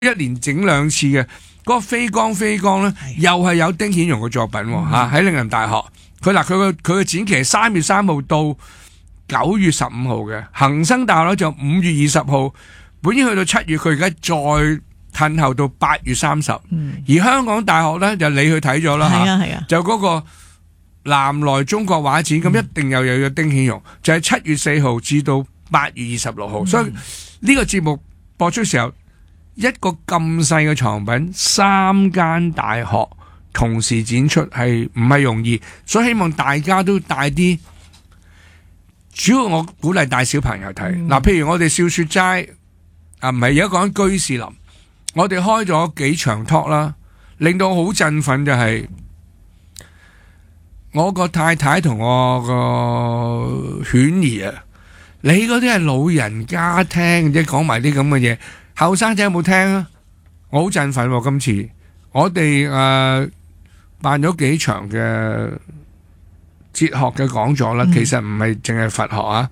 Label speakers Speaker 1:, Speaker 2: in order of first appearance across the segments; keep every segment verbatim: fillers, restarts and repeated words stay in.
Speaker 1: 一年整兩次嘅。嗰個飛光飛光咧，又係有丁顯榮嘅作品喎嚇，喺嶺南大學。佢嗱佢個佢嘅展期係三月三號到九月十五號嘅，恒生大學咧就五月二十號，本應去到七月，佢而家再褪後到八月三十。而香港大學咧就你去睇咗啦嚇，
Speaker 2: 係啊係啊，
Speaker 1: 就嗰個南來中國畫展，咁一定又有咗丁顯榮，就係七月四號至到八月二十六號。所以呢個節目播出時候，一個咁細嘅藏品，三間大學同時展出係唔係容易，所以希望大家都帶啲，主要我鼓勵帶小朋友睇。嗱、嗯，譬如我哋笑雪齋啊，唔係而家講緊居士林，我哋開咗幾場 talk 啦，令到我好振奮就係、是、我個太太同我個犬兒啊，你嗰啲係老人家聽，即係講埋啲咁嘅嘢。後生仔有冇聽啊？我好振奮喎！今次我哋誒、呃、辦咗幾場嘅哲學嘅講座啦，嗯、其實唔係淨係佛學啊，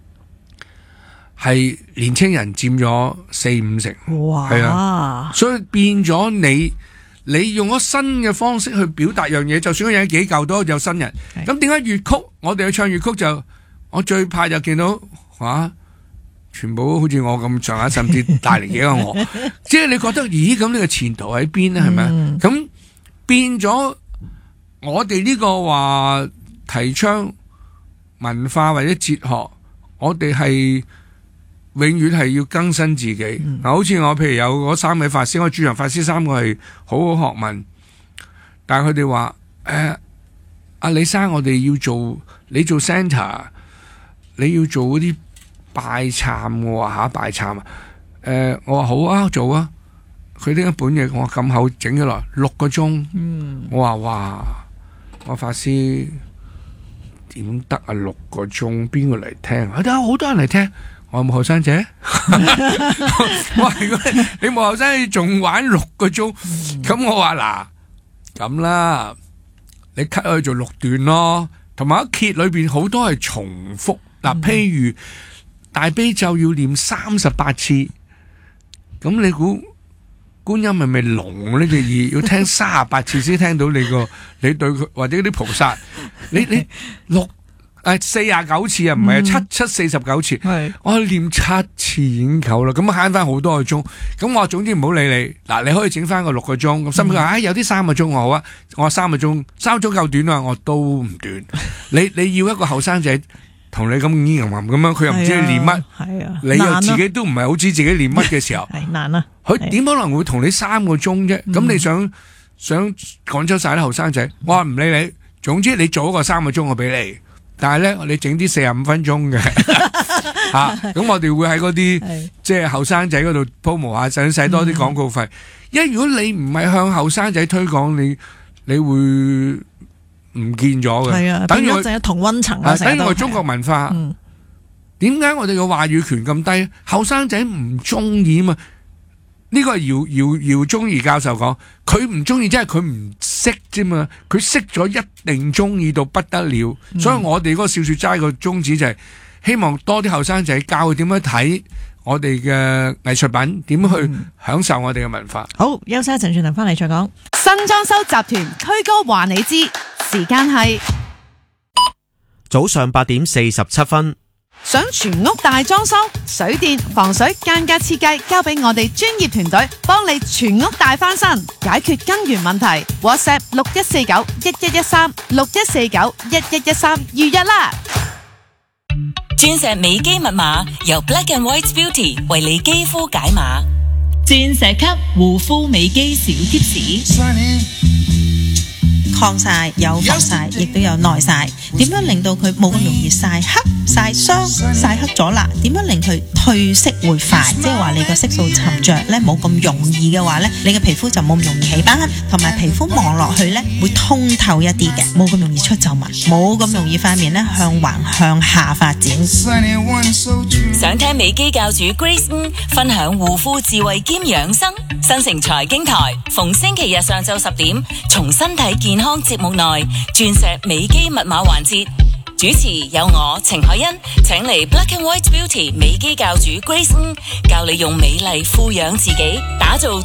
Speaker 1: 係年青人佔咗四五成。哇！係啊，所以變咗你你用咗新嘅方式去表達樣嘢，就算嗰樣幾舊都有新人。咁點解粵曲我哋去唱粵曲就我最怕就見到哇！全部好似我咁上下，甚至大年紀嘅我，即係你覺得，咦？咁呢個前途喺邊咧？係咪？咁、嗯、變咗，我哋呢個話提倡文化或者哲學，我哋係永遠係要更新自己。嗱、嗯，好似我譬如有嗰三位法師，我駐場法師三個係好好學問，但係佢哋話誒，阿李生，我哋要做你做 centre， 你要做嗰啲。拜懺我話吓拜懺啊！誒、呃，我話好啊，做啊！佢呢一本嘢我咁厚整咗落六個鐘，嗯、我話哇！我法師點得啊？六個鐘邊個嚟聽？啊，好多人嚟聽，我冇後生仔。我話如果你冇後生仔，仲玩六個鐘，咁、嗯、我話嗱咁啦，你 cut 去做六段咯，同埋一揭裏邊好多係重複嗱、嗯，譬如。大悲咒要念三十八次，咁你估觀音係咪聾呢隻耳？要聽三十八次先聽到你個你對佢或者啲菩薩，你你六誒四十九次啊，唔係、嗯、七七四十九次，我念七次已經夠啦，咁慳翻好多個鐘。咁我話總之唔好理你，嗱你可以整翻個六個鐘。咁甚至話唉有啲三個鐘我好啊，我話三個鐘，三個鐘夠短啊，我都唔短。你你要一個後生仔。同你咁咿咿咁樣，佢又唔知你練乜，係啊，你又自己都唔係好知自己練乜嘅時候，係難啊！佢點可能會同你三個鐘啫？咁、嗯、你想想趕走晒啲後生仔，我話唔理你，總之你做一個三個鐘我俾你，但係咧你整啲四十五分鐘嘅吓，咁我哋會喺嗰啲即係後生仔嗰度鋪模下，想使多啲廣告費。因為如果你唔係向後生仔推廣，你你會。唔見咗嘅，係啊，等於我同溫層啊，等於我中國文化，點解、嗯、我哋嘅話語權咁低？後生仔唔中意嘛？呢、這個係姚姚姚宗儀教授講，佢唔中意，即係佢唔識啫嘛。佢識咗一定中意到不得了，嗯、所以我哋嗰個笑雪齋個宗旨就係希望多啲後生仔教佢點樣睇我哋嘅藝術品，點去享受我哋嘅文化。
Speaker 2: 嗯、好，休息一陣，轉頭翻嚟再講。
Speaker 3: 新裝修集團推歌話你知。時間係
Speaker 4: 早上八點四十七分。
Speaker 3: 想全屋大裝修，水電、防水、間隔設計交俾我哋專業團隊，幫你全屋大翻新，解決根源問題。WhatsApp 六一四九一一一三六一四九一一一三預約啦。
Speaker 5: 鑽石美肌密碼由 Black and White Beauty 為你肌膚解碼。鑽石級護膚美肌小貼士。
Speaker 6: 抗曬有防曬，亦都有耐曬。點樣令到佢冇咁容易曬黑、曬傷、曬黑咗啦？點樣令佢褪色會快？即係話你個色素沉着咧，冇咁容易嘅話咧，你嘅皮膚就冇咁容易起斑，同埋皮膚望落去咧會通透一啲嘅，冇咁容易出皺紋，冇咁容易塊面咧向橫向下發展。
Speaker 5: 想聽美肌教主 Grace 分享護膚智慧兼養生，新城財經台逢星期日上晝十點，從身體健康節目內鑽石美肌密碼環節，主持有我程海欣，請嚟 Black and White Beauty 美肌教主 Grace 教你用美麗富養自己，打造